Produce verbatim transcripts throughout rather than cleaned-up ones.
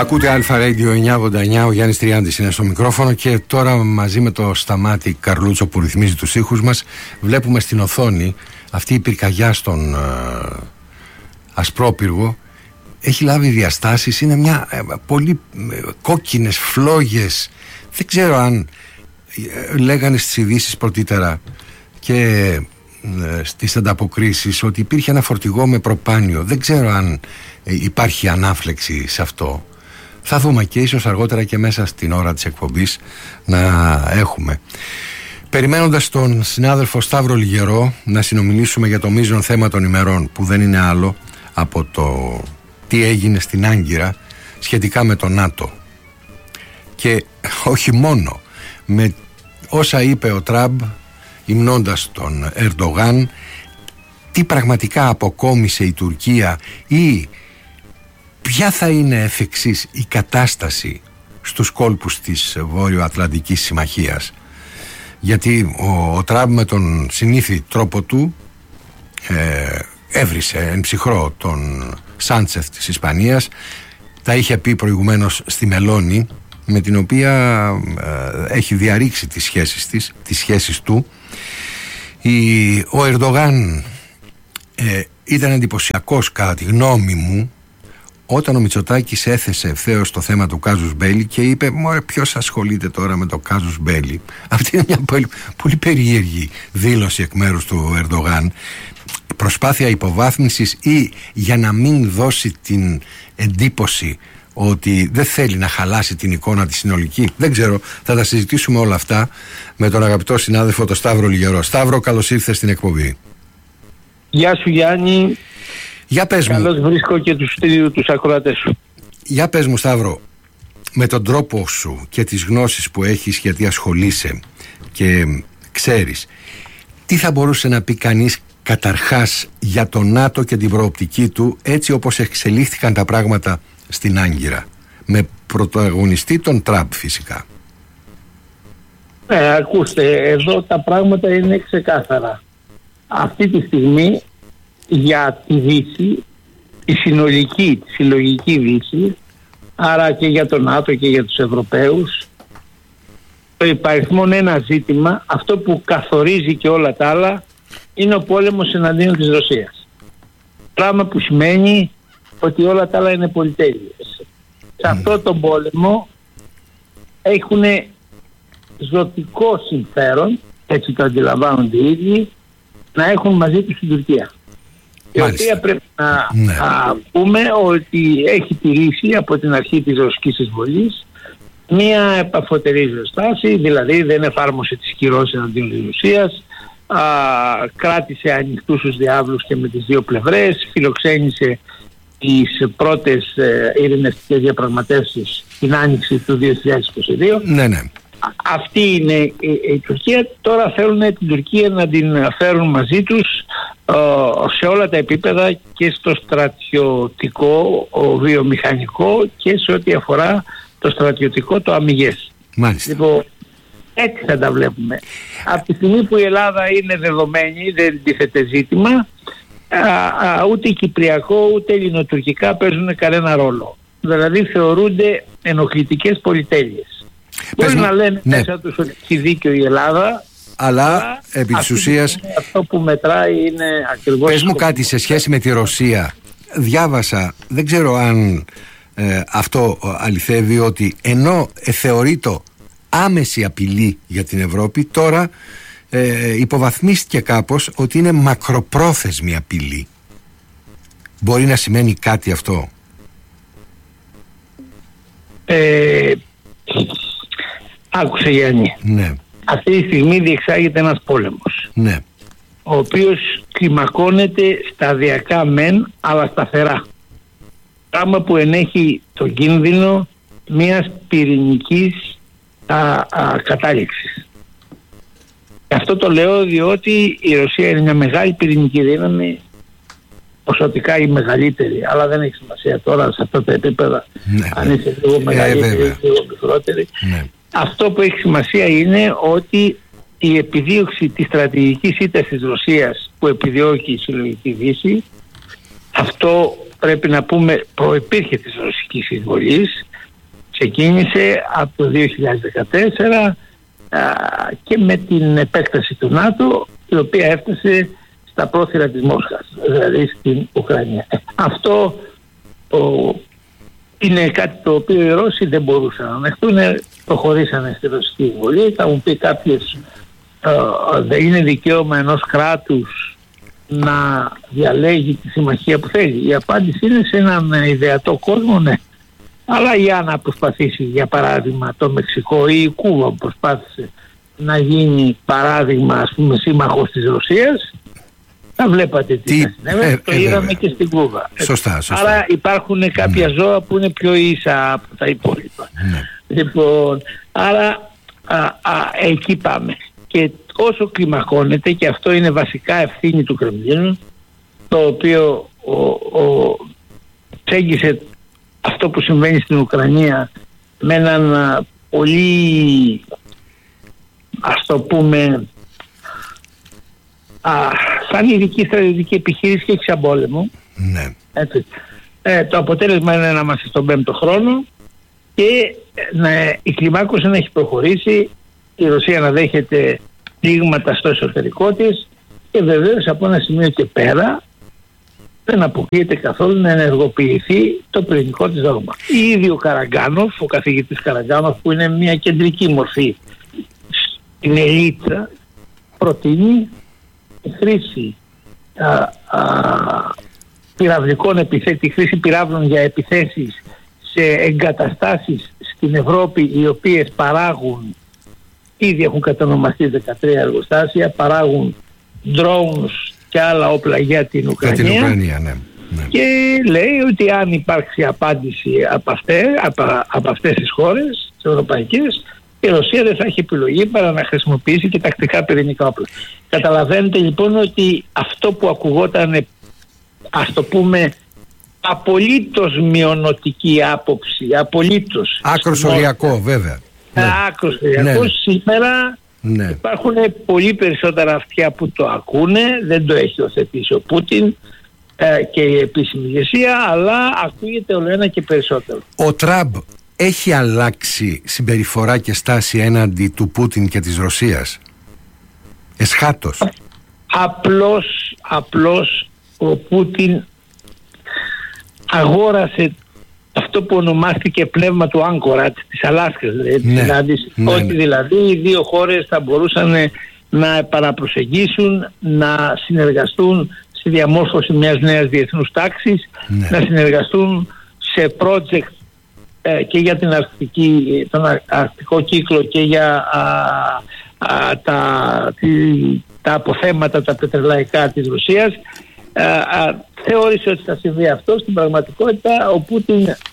Ακούτε Αλφα Radio εννιακόσια ογδόντα εννιά, ο Γιάννης Τριάντης είναι στο μικρόφωνο και τώρα μαζί με το Σταμάτη Καρλούτσο που ρυθμίζει τους ήχους μας βλέπουμε στην οθόνη αυτή η πυρκαγιά στον ε, Ασπρόπυργο. Έχει λάβει διαστάσεις, είναι μια ε, πολύ ε, κόκκινες φλόγες. Δεν ξέρω αν ε, λέγανε στις ειδήσεις πρωτήτερα και ε, στις ανταποκρίσεις ότι υπήρχε ένα φορτηγό με προπάνιο. Δεν ξέρω αν ε, υπάρχει ανάφλεξη σε αυτό. Θα δούμε και ίσως αργότερα και μέσα στην ώρα της εκπομπής να έχουμε. Περιμένοντας τον συνάδελφο Σταύρο Λιγερό να συνομιλήσουμε για το μείζον θέμα των ημερών, που δεν είναι άλλο από το τι έγινε στην Άγκυρα σχετικά με το ΝΑΤΟ. Και όχι μόνο, με όσα είπε ο Τραμπ υμνώντας τον Ερντογάν, τι πραγματικά αποκόμισε η Τουρκία ή ποια θα είναι εφ' εξής η κατάσταση στους κόλπους της Βόρειο-Ατλαντικής Συμμαχίας. Γιατί ο, ο Τραμπ με τον συνήθι τρόπο του ε, έβρισε εν ψυχρό τον Σάντσεφ της Ισπανίας. Τα είχε πει προηγουμένως στη Μελώνη, με την οποία ε, έχει διαρρήξει τις σχέσεις, της, τις σχέσεις του. Η, ο Ερντογάν ε, ήταν εντυπωσιακός κατά τη γνώμη μου όταν ο Μητσοτάκης έθεσε ευθέως το θέμα του Κάζους Μπέλι και είπε «Μωρέ, ποιος ασχολείται τώρα με το Κάζους Μπέλι?» Αυτή είναι μια πολύ, πολύ περίεργη δήλωση εκ μέρους του Ερντογάν. Προσπάθεια υποβάθμισης ή για να μην δώσει την εντύπωση ότι δεν θέλει να χαλάσει την εικόνα τη συνολική. Δεν ξέρω, θα τα συζητήσουμε όλα αυτά με τον αγαπητό συνάδελφο τον Σταύρο Λιγερό. Σταύρο, καλώς ήρθες στην εκπομπή. Γεια σου Γιάννη. Για πες μου. Καλώς βρίσκω και τους, τους ακροατές σου. Για πες μου Σταύρο, με τον τρόπο σου και τις γνώσεις που έχεις, γιατί ασχολείσαι και ξέρεις, τι θα μπορούσε να πει κανείς καταρχάς για το ΝΑΤΟ και την προοπτική του, έτσι όπως εξελίχθηκαν τα πράγματα στην Άγκυρα, με πρωταγωνιστή τον Τραμπ φυσικά? Ε, ακούστε, εδώ τα πράγματα είναι ξεκάθαρα. Αυτή τη στιγμή για τη Δύση, τη συνολική, τη συλλογική Δύση, άρα και για τον ΝΑΤΟ και για τους Ευρωπαίους, το υπαριθμόν ένα ζήτημα, αυτό που καθορίζει και όλα τα άλλα, είναι ο πόλεμος εναντίον της Ρωσίας. Πράγμα που σημαίνει ότι όλα τα άλλα είναι πολυτέλειες. Mm. Σε αυτό τον πόλεμο έχουν ζωτικό συμφέρον, έτσι το αντιλαμβάνονται οι ίδιοι, να έχουν μαζί τους την Τουρκία. Η οποία πρέπει να ναι. α, πούμε ότι έχει τηρήσει από την αρχή της ρωσικής εισβολής μία επαφωτερή στάση, δηλαδή δεν εφάρμοσε τις κυρώσεις εναντίον της Ρωσίας, α, κράτησε ανοιχτούς τους διάβλους και με τις δύο πλευρές, φιλοξένησε τις πρώτες ε, ειρηνευτικές διαπραγματεύσεις την άνοιξη του δύο χιλιάδες είκοσι δύο. Ναι, ναι. Αυτή είναι η, η Τουρκία. Τώρα θέλουν την Τουρκία να την φέρουν μαζί τους ε, σε όλα τα επίπεδα, και στο στρατιωτικό, ο βιομηχανικό, και σε ό,τι αφορά το στρατιωτικό, το αμυγές. Μάλιστα. Λοιπόν, έτσι θα τα βλέπουμε. Από τη στιγμή που η Ελλάδα είναι δεδομένη, δεν τίθεται ζήτημα, α, α, ούτε κυπριακό ούτε ελληνοτουρκικά παίζουν κανένα ρόλο. Δηλαδή θεωρούνται ενοχλητικές πολυτέλειες. Μπορεί να λένε ναι. μέσα τους ότι έχει δίκιο η Ελλάδα, αλλά, αλλά επί της ουσίας αυτό που μετράει είναι ακριβώς... Πες μου κάτι σε σχέση με τη Ρωσία. Διάβασα, δεν ξέρω αν ε, αυτό αληθεύει, ότι ενώ ε, θεωρείται άμεση απειλή για την Ευρώπη, τώρα ε, υποβαθμίστηκε κάπως ότι είναι μακροπρόθεσμη απειλή. Μπορεί να σημαίνει κάτι αυτό? Ε, άκουσε Γιάννη. Ναι. Αυτή τη στιγμή διεξάγεται ένας πόλεμος. Ναι. Ο οποίος κλιμακώνεται σταδιακά μεν, αλλά σταθερά. Πράγμα που ενέχει το κίνδυνο μιας πυρηνικής α, α, κατάληξης. Αυτό το λέω διότι η Ρωσία είναι μια μεγάλη πυρηνική δύναμη, ποσοτικά η μεγαλύτερη, αλλά δεν έχει σημασία τώρα σε αυτά τα επίπεδα, ναι, αν είσαι λίγο μεγαλύτερη ή ε, λίγο μικρότερη. Ναι. Αυτό που έχει σημασία είναι ότι η επιδίωξη της στρατηγικής ήττας της Ρωσίας που επιδιώκει η συλλογική Δύση, αυτό πρέπει να πούμε προϋπήρχε της ρωσικής εισβολής, ξεκίνησε από το δύο χιλιάδες δεκατέσσερα α, και με την επέκταση του ΝΑΤΟ, η οποία έφτασε στα πρόθυρα της Μόσχας, δηλαδή στην Ουκρανία. Αυτό ο, είναι κάτι το οποίο οι Ρώσοι δεν μπορούσαν να ανεχτούν, προχωρήσανε στη ρωσική εισβολή. Θα μου πει κάποιος, δεν είναι δικαίωμα ενός κράτους να διαλέγει τη συμμαχία που θέλει. Η απάντηση είναι σε έναν ιδεατό κόσμο, ναι. Αλλά για να προσπαθήσει, για παράδειγμα, το Μεξικό ή η Κούβα που προσπάθησε να γίνει παράδειγμα, ας πούμε, σύμμαχος της Ρωσίας, θα βλέπατε τι, τι θα συνέβαινε, ε, το ε, είδαμε ε, και στην Κούβα. Σωστά, σωστά. Άρα υπάρχουν κάποια ναι. ζώα που είναι πιο ίσα από τα υπόλοιπα. Ναι. Λοιπόν, άρα α, α, εκεί πάμε. Και όσο κλιμακώνεται, και αυτό είναι βασικά ευθύνη του Κρεμλίνου, το οποίο ο, ο, τσέγγισε αυτό που συμβαίνει στην Ουκρανία με έναν α, πολύ, ας το πούμε, α, σαν ειδική στρατιωτική επιχείρηση και όχι σαν πόλεμο. Ναι. Έτσι. Ε, το αποτέλεσμα είναι να είμαστε στον πέμπτο χρόνο και να, η κλιμάκωση να έχει προχωρήσει, η Ρωσία να δέχεται πλήγματα στο εσωτερικό της και βεβαίως από ένα σημείο και πέρα δεν αποκλείεται καθόλου να ενεργοποιηθεί το πυρηνικό της δόγμα. Ήδη ο Καραγκάνοφ, ο καθηγητής Καραγκάνοφ, που είναι μια κεντρική μορφή στην ελίτ, προτείνει τη χρήση α, α, πυραυλικών επιθέσεων, τη χρήση πυράβλων για επιθέσεις σε εγκαταστάσεις στην Ευρώπη, οι οποίες παράγουν, ήδη έχουν κατονομαστεί δεκατρία εργοστάσια, παράγουν drones και άλλα όπλα για την Ουκρανία, για την Ουκρανία ναι, ναι. Και λέει ότι αν υπάρξει απάντηση από, αυτές, από, από αυτές τις χώρες, τις ευρωπαϊκές, η Ρωσία δεν θα έχει επιλογή παρά να χρησιμοποιήσει και τακτικά πυρηνικά όπλα. Καταλαβαίνετε λοιπόν ότι αυτό που ακουγόταν, ας το πούμε, απολύτως μειονοτική άποψη, απολύτως άκρος οριακό βέβαια, ναι. άκρος οριακό, ναι. Σήμερα ναι. υπάρχουν πολύ περισσότερα αυτιά που το ακούνε, δεν το έχει οθετήσει ο Πούτιν ε, και η επίσημη ηγεσία, αλλά ακούγεται όλο ένα και περισσότερο. Ο Τραμπ έχει αλλάξει συμπεριφορά και στάση έναντι του Πούτιν και της Ρωσίας? Εσχάτως. Απλώς, απλώς ο Πούτιν αγόρασε αυτό που ονομάστηκε πνεύμα του Άγκορατ της Αλάσκας, δηλαδή, ναι, συνάντηση, ναι, ότι ναι. δηλαδή οι δύο χώρες θα μπορούσαν να επαναπροσεγγίσουν, να συνεργαστούν στη διαμόρφωση μιας νέας διεθνούς τάξης, ναι. να συνεργαστούν σε project ε, και για την αρκτική, τον αρκτικό κύκλο και για α, α, τα, τη, τα αποθέματα, τα πετρελαϊκά της Ρωσίας. Α, α, θεώρησε ότι θα συμβεί αυτό. Στην πραγματικότητα ο Πούτιν, α,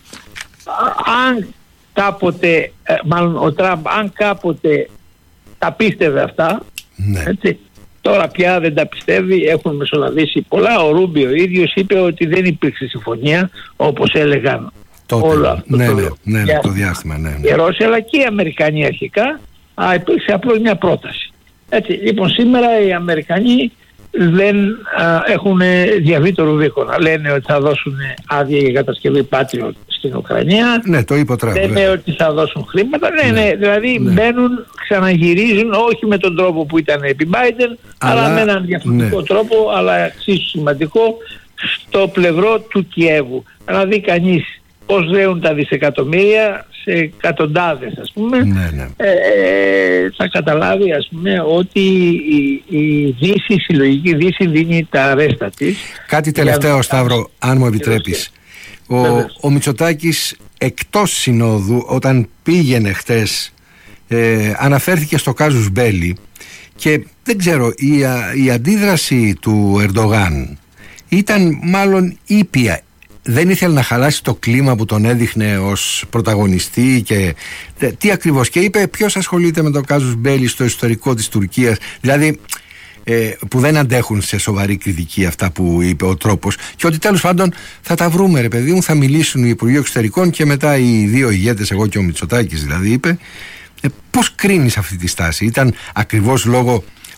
αν κάποτε, α, μάλλον ο Τραμπ, αν κάποτε τα πίστευε αυτά, ναι. έτσι, τώρα πια δεν τα πιστεύει, έχουν μεσολαβήσει πολλά. Ο Ρούμπιο ο ίδιος είπε ότι δεν υπήρξε συμφωνία όπως έλεγαν τότε, όλο αυτό ναι, το, ναι, ναι, ναι, το διάστημα, ναι, ναι. οι Ρώσοι αλλά και οι Αμερικανοί αρχικά. Α, υπήρξε απλώς μια πρόταση. Έτσι, λοιπόν σήμερα οι Αμερικανοί δεν α, έχουν διαβεί το Ρουβίκονα. Λένε ότι θα δώσουν άδεια για κατασκευή Patriot στην Ουκρανία. Ναι, το είπε ο Τραμπ. Λένε ότι θα δώσουν χρήματα. Ναι, ναι, ναι δηλαδή ναι. μπαίνουν, ξαναγυρίζουν, όχι με τον τρόπο που ήταν επί Biden, αλλά, αλλά με έναν διαφορετικό ναι. τρόπο, αλλά εξίσου σημαντικό, στο πλευρό του Κιέβου. Να δει κανείς πώς δέουν τα δισεκατομμύρια σε εκατοντάδες, ας πούμε, ναι, ναι. Ε, ε, θα καταλάβει, ας πούμε, ότι η, η Δύση, η συλλογική Δύση δίνει τα ρέστα της. Κάτι τελευταίο, για... Σταύρο, αν μου επιτρέπεις. Ο, ο Μητσοτάκης εκτός συνόδου, όταν πήγαινε χτες, ε, αναφέρθηκε στο κάζους μπέλι και δεν ξέρω, η, η αντίδραση του Ερντογάν ήταν μάλλον ήπια. Δεν ήθελε να χαλάσει το κλίμα που τον έδειχνε ως πρωταγωνιστή και τι ακριβώς, και είπε ποιος ασχολείται με το κάζους μπέλι στο ιστορικό της Τουρκίας, δηλαδή ε, που δεν αντέχουν σε σοβαρή κριτική αυτά που είπε ο τρόπος, και ότι τέλος πάντων θα τα βρούμε ρε παιδί μου, θα μιλήσουν οι Υπουργοί Εξωτερικών και μετά οι δύο ηγέτες, εγώ και ο Μητσοτάκης δηλαδή, είπε. Ε, πώς κρίνεις αυτή τη στάση? Ήταν ακριβώς λόγω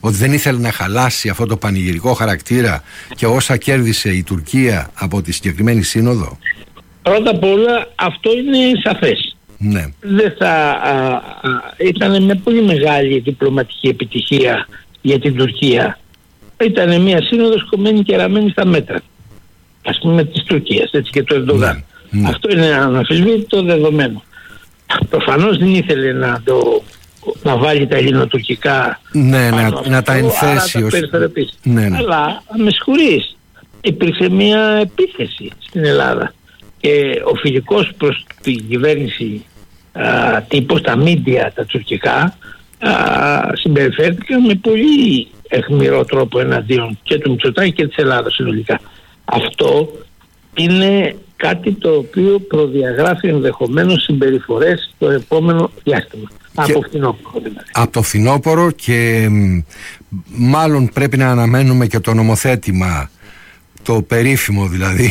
ότι δεν ήθελε να χαλάσει αυτό το πανηγυρικό χαρακτήρα και όσα κέρδισε η Τουρκία από τη συγκεκριμένη σύνοδο? Πρώτα απ' όλα αυτό είναι σαφές. Ναι. Δεν θα, α, α, ήταν μια πολύ μεγάλη διπλωματική επιτυχία για την Τουρκία. Ήταν μια σύνοδος κομμένη και ραμμένη στα μέτρα, ας πούμε, της Τουρκίας, έτσι, και του Ερντογάν. Ναι. Ναι. Αυτό είναι αναμφισβήτητο δεδομένο. Προφανώς δεν ήθελε να, το, να βάλει τα ελληνοτουρκικά, ναι, να, αυτό, να τα ενθέσει ως... ναι, ναι. Αλλά με συγχωρείς, υπήρξε μια επίθεση στην Ελλάδα και ο φιλικός προς την κυβέρνηση α, τύπος, τα μίντια τα τουρκικά α, συμπεριφέρθηκαν με πολύ αιχμηρό τρόπο εναντίον και του Μητσοτάκη και της Ελλάδας συνολικά. Αυτό είναι κάτι το οποίο προδιαγράφει ενδεχομένως συμπεριφορές το επόμενο διάστημα. Και από φθινόπωρο δηλαδή. Από το φθινόπωρο, και μάλλον πρέπει να αναμένουμε και το νομοθέτημα, το περίφημο δηλαδή,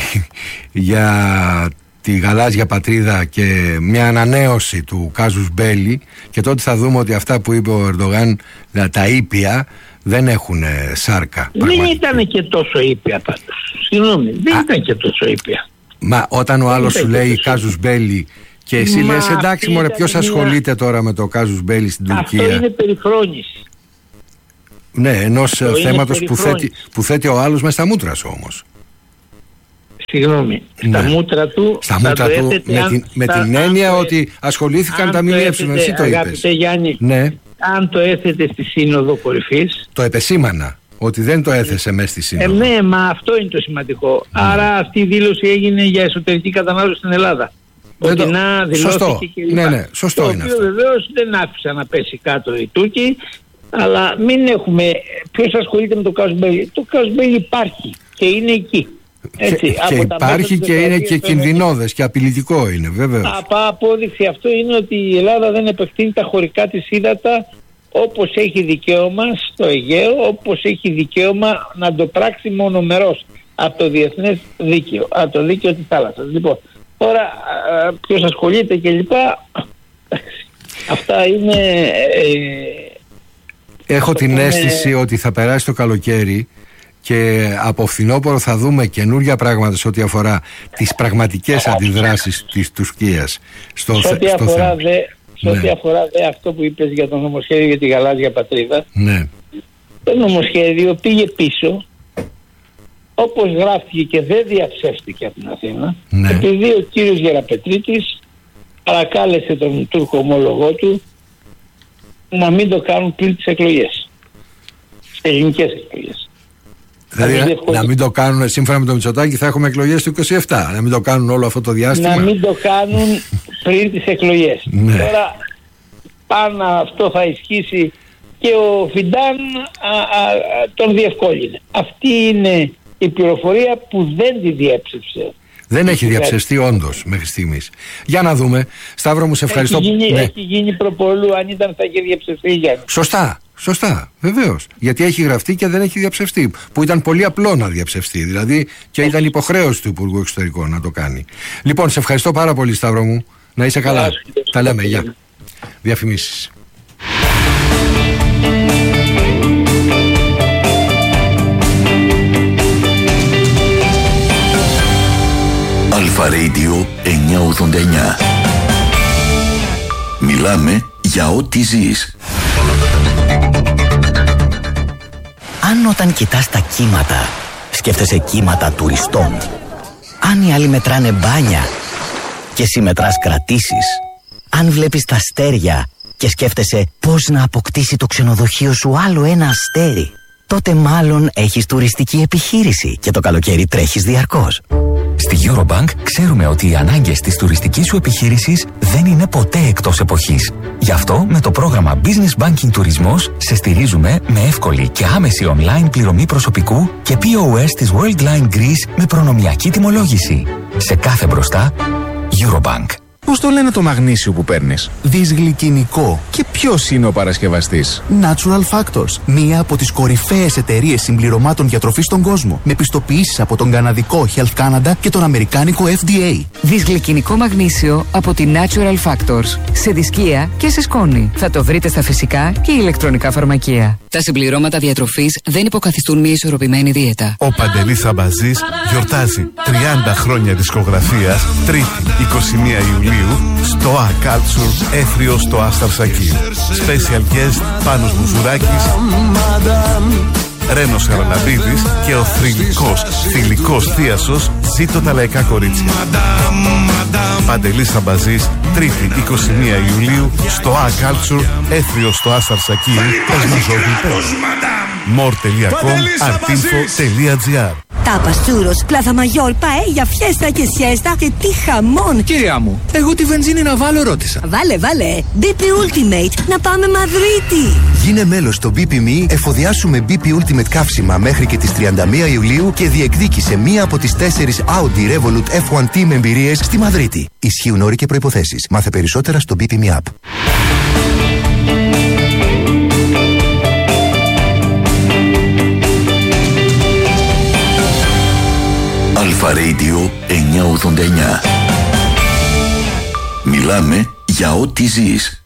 για τη γαλάζια πατρίδα και μια ανανέωση του κάζους μπέλι, και τότε θα δούμε ότι αυτά που είπε ο Ερντογάν, τα ήπια, δεν έχουν σάρκα. Δεν πραγματικά ήταν και τόσο ήπια πάντως. Συγγνώμη, δεν Α, ήταν και τόσο ήπια. Μα όταν ο άλλος σου λέει κάζους μπέλι και εσύ μα λες εντάξει μωρέ, ποιος ασχολείται τώρα με το κάζους μπέλι στην Τουρκία? Αυτό είναι περιφρόνηση. Ναι, ενός θέματος που θέτει, που θέτει ο άλλος μες στα μούτρα σου όμως. Συγγνώμη, στα ναι. μούτρα του, στα μούτρα του με, αν, την, με την έννοια το, ότι ασχολήθηκαν τα ΜΜΕ, εσύ το είπες. Γιάννη, ναι. Αν το έθετε στη Σύνοδο Κορυφής. Το επεσήμανα ότι δεν το έθεσε μέσα στη Σύνοδο. Ε, ναι, μα αυτό είναι το σημαντικό. Mm. Άρα αυτή η δήλωση έγινε για εσωτερική κατανάλωση στην Ελλάδα. Δεν ότι το... να δηλώθηκε και λοιπά. Ναι, ναι, σωστό το είναι οποίο αυτό. Βεβαίως δεν άφησαν να πέσει κάτω οι Τούρκοι, αλλά μην έχουμε... Ποιος ασχολείται με το Κάζμπέλι? Το Κάζμπέλι υπάρχει και είναι εκεί. Έτσι, και, και υπάρχει και είναι και κινδυνώδες και απειλητικό είναι, βέβαιως. Από απόδειξη αυτό είναι ότι η Ελλάδα δεν επεκτείνει τα χωρικά της ύδατα όπως έχει δικαίωμα στο Αιγαίο, όπως έχει δικαίωμα να το πράξει μονομερός από το διεθνές δίκαιο, από το δίκαιο της θάλασσας. Λοιπόν, τώρα ποιος ασχολείται και λοιπά, αυτά είναι... Ε, Έχω την είναι... αίσθηση ότι θα περάσει το καλοκαίρι και από φθινόπωρο θα δούμε καινούργια πράγματα σε ό,τι αφορά τις πραγματικές αντιδράσεις της Τουρκίας στο, σε ό,τι στο αφορά θέμα. Δε, σε ό,τι ναι. αφορά δε αυτό που είπες για το νομοσχέδιο για τη γαλάζια πατρίδα, ναι. το νομοσχέδιο πήγε πίσω, όπως γράφτηκε, και δεν διαψεύστηκε από την Αθήνα, ναι. επειδή ο κύριος Γεραπετρίτης παρακάλεσε τον Τούρκο ομόλογό του να μην το κάνουν πριν τις εκλογές, ελληνικές εκλογές. Δηλαδή να, να μην το κάνουν σύμφωνα με το Μητσοτάκη, θα έχουμε εκλογές του είκοσι επτά. Να μην το κάνουν όλο αυτό το διάστημα. Να μην το κάνουν πριν τις εκλογές. Ναι. Τώρα πάνω αυτό θα ισχύσει και ο Φιντάν α, α, α, τον διευκόλυνε. Αυτή είναι η πληροφορία που δεν τη διέψευσε. Δεν έχει διαψευστεί όντως μέχρι στιγμής. Για να δούμε. Σταύρο μου, σε ευχαριστώ. Έχει γίνει, ναι. έχει γίνει προπολού, αν ήταν θα είχε διαψευστεί, Γιάννη. Σωστά. Σωστά, βεβαίως. Γιατί έχει γραφτεί και δεν έχει διαψευστεί. Που ήταν πολύ απλό να διαψευστεί. Δηλαδή και ήταν υποχρέωση του Υπουργού Εξωτερικών να το κάνει. Λοιπόν, σε ευχαριστώ πάρα πολύ, Σταύρο μου. Να είσαι καλά. Τα λέμε. Γεια. Διαφημίσεις. Αλφα Radio εννιακόσια ογδόντα εννιά. Μιλάμε για ό,τι ζεις. Αν όταν κοιτάς τα κύματα, σκέφτεσαι κύματα τουριστών. Αν οι άλλοι μετράνε μπάνια και εσύ μετράς κρατήσεις. Αν βλέπεις τα αστέρια και σκέφτεσαι πώς να αποκτήσει το ξενοδοχείο σου άλλο ένα αστέρι, τότε μάλλον έχεις τουριστική επιχείρηση και το καλοκαίρι τρέχεις διαρκώς. Στη Eurobank ξέρουμε ότι οι ανάγκες της τουριστικής σου επιχείρησης δεν είναι ποτέ εκτός εποχής. Γι' αυτό με το πρόγραμμα Business Banking Τουρισμός σε στηρίζουμε με εύκολη και άμεση online πληρωμή προσωπικού και πι ο ες της Worldline Greece με προνομιακή τιμολόγηση. Σε κάθε μπροστά, Eurobank. Πώς το λένε το μαγνήσιο που παίρνεις? Δυσγλυκινικό. Και ποιος είναι ο παρασκευαστής? Natural Factors, μία από τις κορυφαίες εταιρείες συμπληρωμάτων διατροφής στον κόσμο, με πιστοποιήσεις από τον καναδικό Health Canada και τον αμερικάνικο F D A. Δυσγλυκινικό μαγνήσιο από τη Natural Factors. Σε δισκία και σε σκόνη. Θα το βρείτε στα φυσικά και ηλεκτρονικά φαρμακεία. Τα συμπληρώματα διατροφής δεν υποκαθιστούν μια ισορροπημένη δίαιτα. Ο Παντελής Αμπαζής γιορτάζει τριάντα χρόνια δισκογραφίας, Τρίτη είκοσι μία Ιουλίου, στο A Culture, Έθριο στο Άσταρ Σακί. Special guest Πάνος Μουζουράκης, Ρένος Χαραλαμπίδης και ο θρυλικός, θηλυκός θίασος Ζήτω τα λαϊκά κορίτσια. Παντελής Αμπαζής, Τρίτη είκοσι μία Ιουλίου, στο A Culture, Έθριο στο Άσταρ Σακί. more τελεία com, artinfo τελεία gr. Τάπας, τσούρος, πλάθα μαγιόρ, παέλια, φιέστα και σιέστα και τι χαμόν! Κυρία μου, εγώ τη βενζίνη να βάλω ρώτησα. Βάλε, βάλε! μπι πι Ultimate, να πάμε Μαδρίτη! Γίνε μέλος στο μπι πι εμ ι, εφοδιάσουμε μπι πι Ultimate καύσιμα μέχρι και τις τριάντα μία Ιουλίου και διεκδίκησε μία από τις τέσσερις Audi Revolut εφ ουάν Team εμπειρίες στη Μαδρίτη. Ισχύουν όροι και προϋποθέσεις. Μάθε περισσότερα στο μπι πι εμ ι App. Αλφα Radio εννιακόσια ογδόντα εννιά. Μιλάμε για ό,τι ζεις.